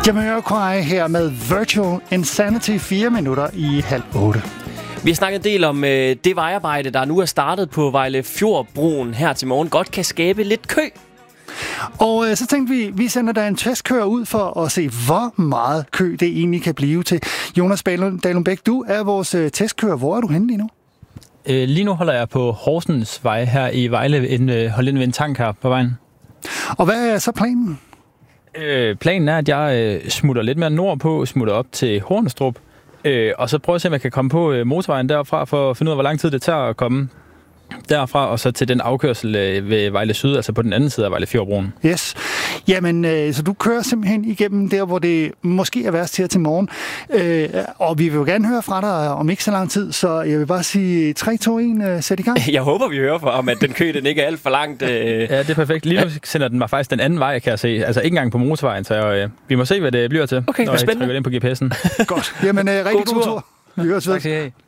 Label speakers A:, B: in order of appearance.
A: Jamiroquai her med Virtual Insanity, 4 minutter i 7:30.
B: Vi har snakket en del om det vejarbejde, der nu er startet på Vejle Fjordbroen her til morgen, godt kan skabe lidt kø.
A: Og så tænkte vi sender der en testkører ud for at se, hvor meget kø det egentlig kan blive til. Jonas Dalum-Bæk, du er vores testkører. Hvor er du henne lige nu?
C: Lige nu holder jeg på Horsens Vej her i Vejle, holdt ind ved en tank her på vejen.
A: Og hvad er så planen?
C: Planen er, at jeg smutter lidt mere nordpå, smutter op til Hornestrup, og så prøver at se, om jeg kan komme på motorvejen derfra, for at finde ud af, hvor lang tid det tager at komme derfra, og så til den afkørsel ved Vejle Syd, altså på den anden side af Vejle Fjordbroen.
A: Yes. Jamen, så du kører simpelthen igennem der, hvor det måske er værst her til morgen. Og vi vil jo gerne høre fra dig om ikke så lang tid, så jeg vil bare sige 3, 2, 1, sæt i gang.
B: Jeg håber, vi hører om, at den kø den ikke er alt for langt.
C: Ja, det er perfekt. Lige nu sender den mig faktisk den anden vej, kan jeg se. Altså ikke engang på motorvejen, så vi må se, hvad det bliver til,
B: okay,
C: når jeg
B: spændende.
C: trykker ind på GPS'en.
A: Godt. Jamen, rigtig god tur. Vi høres ved.
C: Tak skal I have.